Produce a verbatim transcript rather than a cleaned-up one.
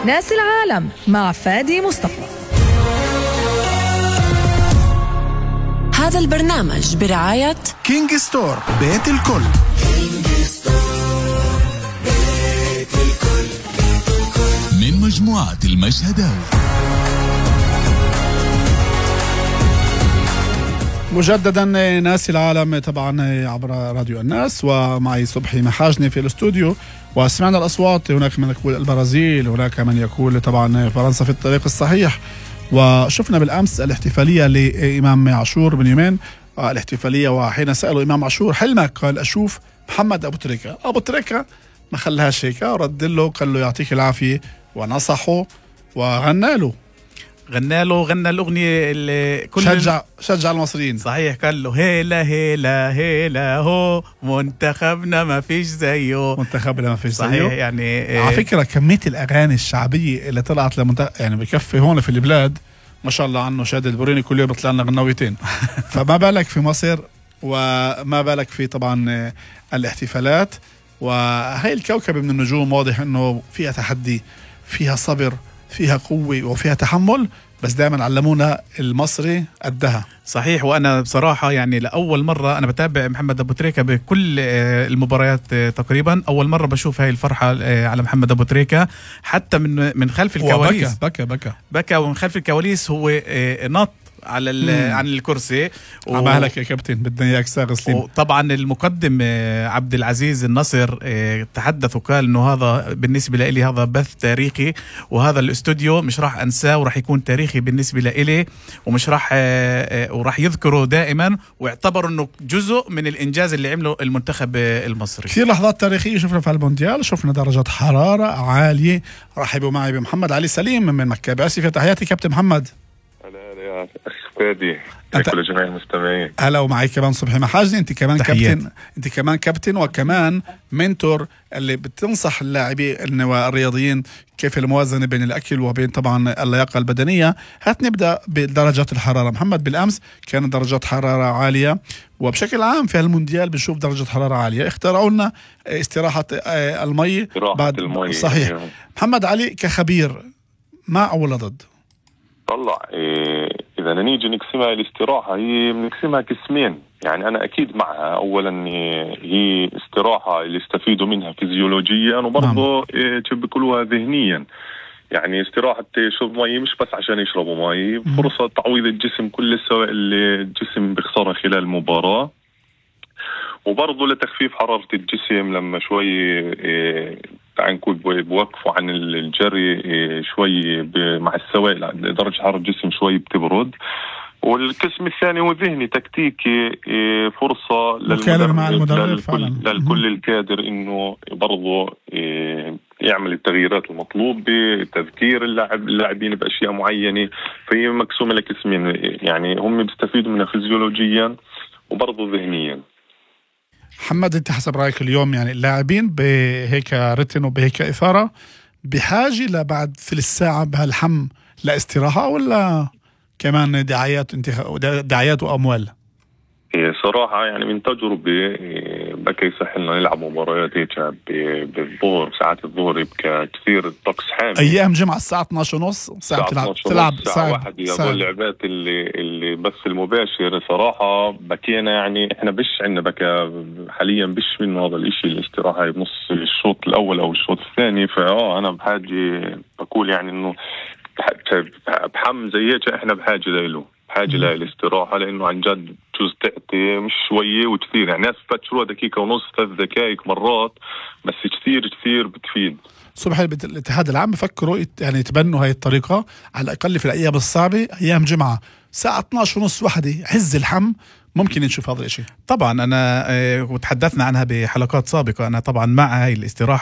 ناس العالم مع فادي مصطفى. هذا البرنامج برعاية كينج ستور، بيت الكل. من مجموعة المشهداوي. مجددا ناس العالم طبعا عبر راديو الناس، ومعي صبحي محاجني في الاستوديو. وسمعنا الأصوات، هناك من يقول البرازيل، هناك من يقول طبعا فرنسا في الطريق الصحيح. وشفنا بالأمس الاحتفالية لإمام عاشور من يومين، الاحتفالية، وحين سألوا إمام عاشور حلمك، قال أشوف محمد أبو تريكة. أبو تريكة ما خلهاش هيك، رد له قال له يعطيك العافية، ونصحه وغنى له غنى له غنى الأغنية اللي كل شجع شجع المصريين. صحيح، قال له هيلا هيلا هيلا هو منتخبنا ما فيش زيه. منتخبنا ما فيش زيه، صحيح. يعني على فكرة كمية الأغاني الشعبية اللي طلعت لمنتخب، يعني بكفي هون في البلاد ما شاء الله عنه شاد البوريني كل يوم بيطلع لنا غناويتين. فما بالك في مصر، وما بالك في طبعا الاحتفالات. وهي الكوكب من النجوم واضح انه فيها تحدي، فيها صبر، فيها قوة، وفيها تحمل، بس دائما علمونا المصري قدها. صحيح. وأنا بصراحة يعني لأول مرة أنا بتابع محمد أبو تريكة بكل المباريات تقريبا، أول مرة بشوف هاي الفرحة على محمد أبو تريكة، حتى من من خلف الكواليس. بكى بكى بكى ومن خلف الكواليس هو نط على عن الكرسي. و... عمالك يا كابتن، بدنا اياك ساغ سليم. وطبعا المقدم عبد العزيز النصر تحدث وقال انه هذا بالنسبه لي هذا بث تاريخي، وهذا الاستوديو مش راح انساه، وراح يكون تاريخي بالنسبه لي، ومش راح وراح يذكره دائما، واعتبر انه جزء من الانجاز اللي عمله المنتخب المصري. كثير لحظات تاريخية شفنا في المونديال، شفنا درجات حراره عاليه. رحبوا معي بمحمد علي سليم من مكة باسفة. تحياتي كابتن محمد. يا أخي فادي، كل جميع المستمعين. هلا، ومعي كمان صبحي محاجني، انت كمان تحيات. كابتن، انت كمان كابتن وكمان منتور اللي بتنصح اللاعبين والرياضيين كيف الموازنة بين الأكل وبين طبعا اللياقة البدنية. هات نبدأ بدرجات الحرارة. محمد، بالأمس كانت درجات حرارة عالية، وبشكل عام في المونديال بنشوف درجة حرارة عالية. اخترعوا لنا استراحة المي بعد المي. صحيح. يعني. محمد علي كخبير، مع أو ضد؟ طلع إيه إذا نيجي نقسمها الاستراحة، هي بنقسمها قسمين. يعني أنا أكيد معها. أولا هي استراحة اللي يستفيدوا منها فيزيولوجيا، وبرضه إيه بيقولوها ذهنيا. يعني استراحة شرب مي مش بس عشان يشربوا مي، فرصة تعويض الجسم كل السوائل اللي الجسم بيخسرها خلال المباراة، وبرضه لتخفيف حرارة الجسم لما شوي إيه تعال نقول بوقفوا عن الجري إيه شوي مع السوائل، درجة حرارة الجسم شوي بتبرد. والقسم الثاني هو ذهني تكتيكي، إيه فرصة للمدرب مع المدرب للكل, للكل الكادر انه برضه إيه يعمل التغييرات المطلوب بتذكير اللاعب اللاعبين باشياء معينة. فهي مقسومة لقسمين، يعني هم بيستفيدوا منها فيزيولوجيا وبرضه ذهنيا. محمد، انت حسب رايك اليوم يعني اللاعبين بهيك رتن وبهيك اثاره بحاجه لبعد ثلث ساعه بهالحم لاستراحه، ولا كمان دعايات انتخ... دعايات واموال؟ هي صراحه يعني من تجربه بكى يصح لنا نلعب مباريات هيك بالظهر، ساعات الظهر يبقى كثير الطقس حامي. ايام جمعه الساعه اثنعش ونص ساعه تلعب تلعب ساعه واحد يا اللعبات اللي اللي بس المباشر. صراحه بكينا، يعني احنا بش عندنا بكى حاليا بش منه هذا الاشي الاستراحه بنص الشوط الاول او الشوط الثاني. فاه انا بحاجه بقول يعني انه بحم زي هيك احنا بحاجه له، بحاجه للاستراحه، لانه عن جد تجوز تعطي مش شويه وكثير. يعني ناس بفتشروها دقيقه ونص ثلاث دقائق مرات، بس كثير كثير بتفيد. صبح الاتحاد العام بفكروا يعني يتبنوا هاي الطريقه على الاقل في الايام الصعبه، ايام جمعه الساعه اثنعش ونص وحده عز الحم، ممكن نشوف هذا الشيء. طبعا أنا وتحدثنا عنها بحلقات سابقة، أنا طبعا مع هاي الاستراحة